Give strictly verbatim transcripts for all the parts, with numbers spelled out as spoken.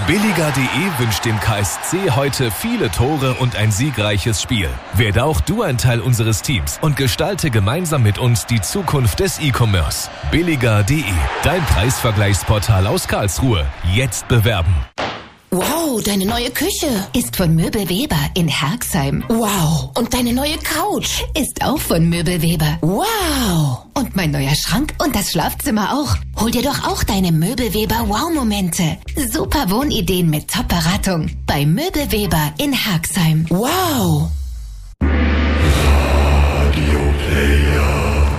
Billiger punkt de wünscht dem K S C heute viele Tore und ein siegreiches Spiel. Werde auch du ein Teil unseres Teams und gestalte gemeinsam mit uns die Zukunft des E-Commerce. Billiger punkt de, dein Preisvergleichsportal aus Karlsruhe. Jetzt bewerben. Wow, deine neue Küche ist von Möbelweber in Herxheim. Wow. Und deine neue Couch ist auch von Möbelweber. Wow. Und mein neuer Schrank und das Schlafzimmer auch. Hol dir doch auch deine Möbelweber Wow-Momente. Super Wohnideen mit Top-Beratung bei Möbelweber in Herxheim. Wow. Radio Player.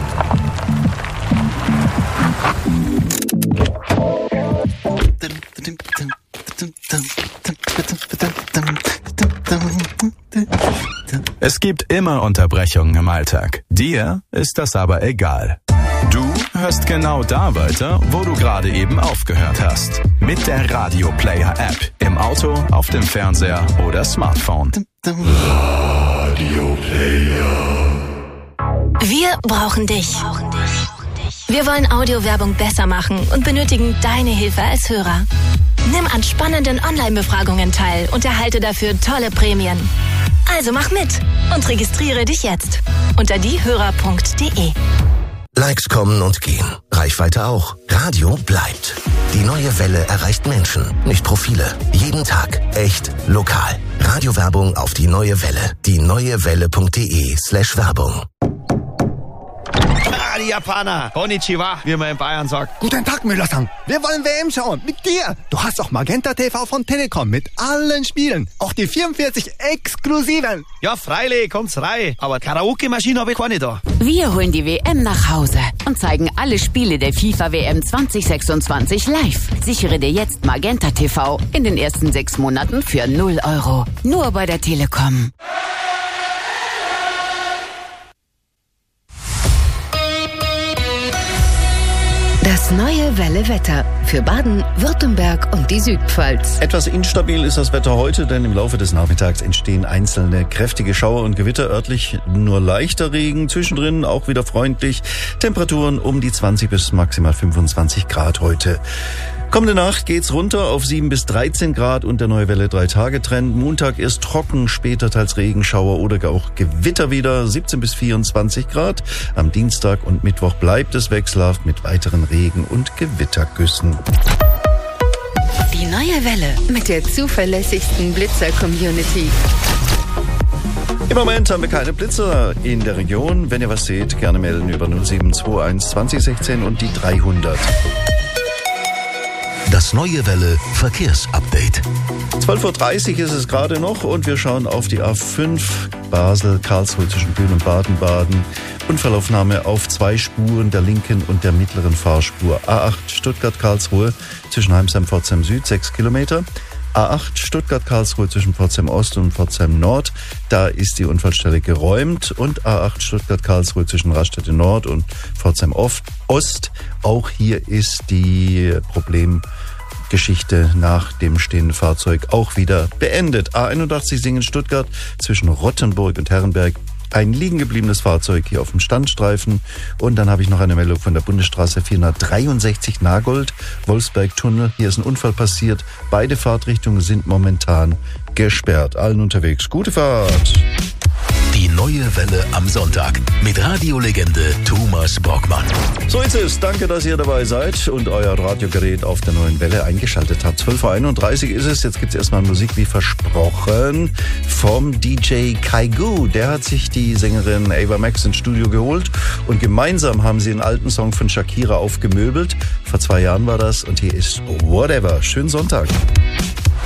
Es gibt immer Unterbrechungen im Alltag. Dir ist das aber egal. Du hörst genau da weiter, wo du gerade eben aufgehört hast. Mit der Radio Player App. Im Auto, auf dem Fernseher oder Smartphone. Radio Player. Wir brauchen dich. Wir wollen Audiowerbung besser machen und benötigen deine Hilfe als Hörer. Nimm an spannenden Online-Befragungen teil und erhalte dafür tolle Prämien. Also mach mit und registriere dich jetzt unter diehörer punkt de. Likes kommen und gehen. Reichweite auch. Radio bleibt. Die neue Welle erreicht Menschen, nicht Profile. Jeden Tag. Echt lokal. Radiowerbung auf die neue Welle. die neue welle punkt de slash Werbung. Ah, die Japaner. Konnichiwa, wie man in Bayern sagt. Guten Tag, Müller-san. Wir wollen W M schauen. Mit dir. Du hast auch Magenta T V von Telekom mit allen Spielen. Auch die vierundvierzig exklusiven. Ja, freilich, kommt's rein. Aber Karaoke-Maschine habe ich keine da. Wir holen die W M nach Hause und zeigen alle Spiele der FIFA W M zwanzig sechsundzwanzig live. Sichere dir jetzt Magenta T V in den ersten sechs Monaten für null Euro. Nur bei der Telekom. Das neue Welle-Wetter für Baden, Württemberg und die Südpfalz. Etwas instabil ist das Wetter heute, denn im Laufe des Nachmittags entstehen einzelne kräftige Schauer und Gewitter, örtlich nur leichter Regen, zwischendrin auch wieder freundlich. Temperaturen um die zwanzig bis maximal fünfundzwanzig Grad heute. Kommende Nacht geht's runter auf sieben bis dreizehn Grad und der neue Welle drei Tage Trend. Montag ist trocken, später teils Regenschauer oder auch Gewitter wieder, siebzehn bis vierundzwanzig Grad. Am Dienstag und Mittwoch bleibt es wechselhaft mit weiteren Regen- und Gewittergüssen. Die neue Welle mit der zuverlässigsten Blitzer-Community. Im Moment haben wir keine Blitzer in der Region. Wenn ihr was seht, gerne melden über null sieben zwei eins zwanzig sechzehn und die dreihundert. Das neue Welle Verkehrsupdate. zwölf Uhr dreißig ist es gerade noch und wir schauen auf die A fünf Basel, Karlsruhe zwischen Bühl und Baden-Baden. Unfallaufnahme auf zwei Spuren, der linken und der mittleren Fahrspur. A acht Stuttgart-Karlsruhe zwischen Heimsheim-Pforzheim Süd, sechs Kilometer. A acht Stuttgart-Karlsruhe zwischen Pforzheim Ost und Pforzheim Nord. Da ist die Unfallstelle geräumt. Und A acht Stuttgart-Karlsruhe zwischen Raststätte Nord und Pforzheim Ost. Auch hier ist die Problemgeschichte nach dem stehenden Fahrzeug auch wieder beendet. A einundachtzig Singen-Stuttgart zwischen Rottenburg und Herrenberg. Ein liegen gebliebenes Fahrzeug hier auf dem Standstreifen. Und dann habe ich noch eine Meldung von der Bundesstraße vierhundertdreiundsechzig Nagold, Wolfsberg-Tunnel. Hier ist ein Unfall passiert. Beide Fahrtrichtungen sind momentan gesperrt. Allen unterwegs. Gute Fahrt. Die neue Welle am Sonntag mit Radiolegende Thomas Borgmann. So ist es. Danke, dass ihr dabei seid und euer Radiogerät auf der neuen Welle eingeschaltet habt. zwölf Uhr einunddreißig ist es. Jetzt gibt es erstmal Musik wie versprochen vom D J Kaigu. Der hat sich die Sängerin Ava Max ins Studio geholt und gemeinsam haben sie einen alten Song von Shakira aufgemöbelt. Vor zwei Jahren war das und hier ist Whatever. Schönen Sonntag.